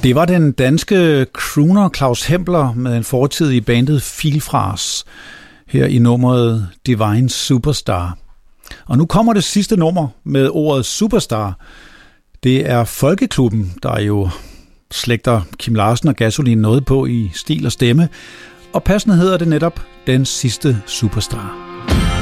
Det var den danske crooner Claus Hempler med en fortid i bandet Filfras her i nummeret Divine Superstar. Og nu kommer det sidste nummer med ordet Superstar. Det er Folkeklubben, der jo slægter Kim Larsen og Gasolin noget på i stil og stemme. Og passende hedder det netop Den Sidste Superstar.